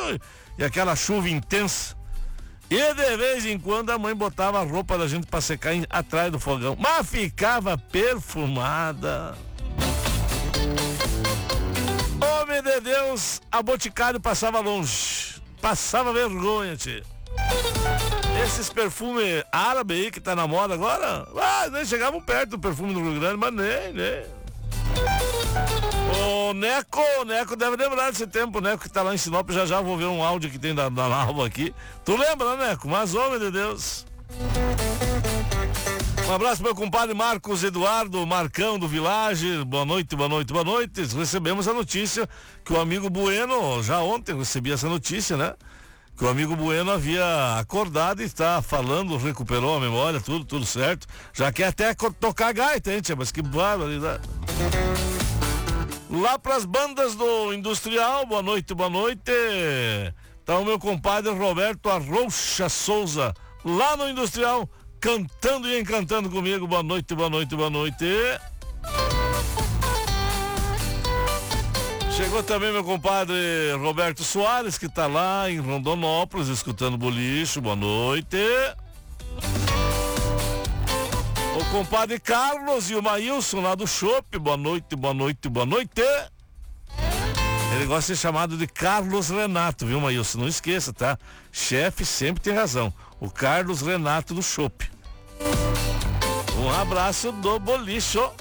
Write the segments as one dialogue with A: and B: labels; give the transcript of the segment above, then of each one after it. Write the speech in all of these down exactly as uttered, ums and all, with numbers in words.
A: ui, e aquela chuva intensa. E de vez em quando a mãe botava a roupa da gente pra secar em, atrás do fogão, mas ficava perfumada. Homem de Deus, a Boticário passava longe, passava vergonha, tio. Esses perfumes árabes aí que tá na moda agora, ah, nem chegavam perto do perfume do Rio Grande, mas nem, nem. O Neco, o Neco deve lembrar desse tempo, o Neco que tá lá em Sinop, já já vou ver um áudio que tem da, da Nalva aqui. Tu lembra, né, Neco? Mas, homem de Deus. Um abraço pro meu compadre Marcos Eduardo, Marcão do Village. Boa noite, boa noite, boa noite. Recebemos a notícia que o amigo Bueno, já ontem recebi essa notícia, né? Que o amigo Bueno havia acordado e está falando, recuperou a memória, tudo, tudo certo. Já quer até tocar gaita, hein, tia? Mas que barbaridade. Lá pras bandas do Industrial, boa noite, boa noite. Tá o meu compadre Roberto Arrocha Souza, lá no Industrial, cantando e encantando comigo. Boa noite, boa noite, boa noite. Chegou também meu compadre Roberto Soares, que tá lá em Rondonópolis, escutando boliche. Boa noite. O compadre Carlos e o Maílson lá do Chopp. Boa noite, boa noite, boa noite. Ele gosta de ser chamado de Carlos Renato, viu, Maílson? Não esqueça, tá? Chefe sempre tem razão. O Carlos Renato do Chopp. Um abraço do bolicho.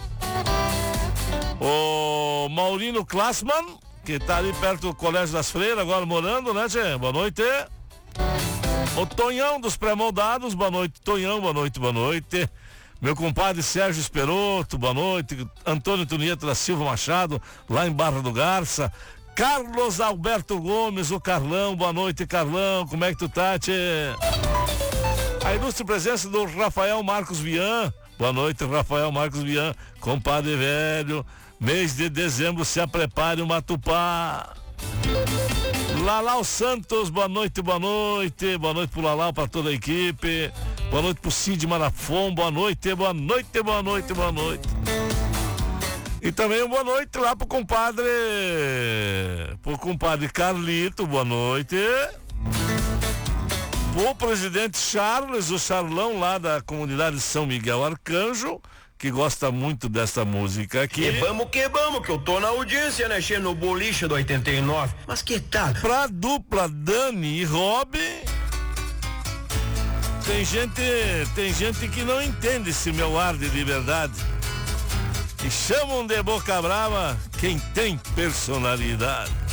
A: O Maurino Klassman, que tá ali perto do Colégio das Freiras, agora morando, né, tchê? Boa noite. O Tonhão dos Pré-Moldados, boa noite, Tonhão, boa noite, boa noite. Meu compadre Sérgio Esperoto, boa noite. Antônio Tunieto da Silva Machado, lá em Barra do Garça. Carlos Alberto Gomes, o Carlão, boa noite, Carlão, como é que tu tá, tchê? A ilustre presença do Rafael Marcos Vian, boa noite, Rafael Marcos Vian, compadre velho. Mês de dezembro, se prepare uma tupá. Lalau Santos, boa noite, boa noite. Boa noite pro Lalau, pra toda a equipe. Boa noite pro Cid Marafon, boa noite, boa noite, boa noite, boa noite. E também uma boa noite lá pro compadre, pro compadre Carlito, boa noite. O presidente Charles, o Charlão lá da comunidade São Miguel Arcanjo, que gosta muito dessa música aqui.
B: E vamos que vamos, que eu tô na audiência, né, che, no boliche do oitenta e nove. Mas que tal?
A: Pra dupla Dani e Rob, tem gente, tem gente que não entende esse meu ar de liberdade. E chamam de boca brava quem tem personalidade.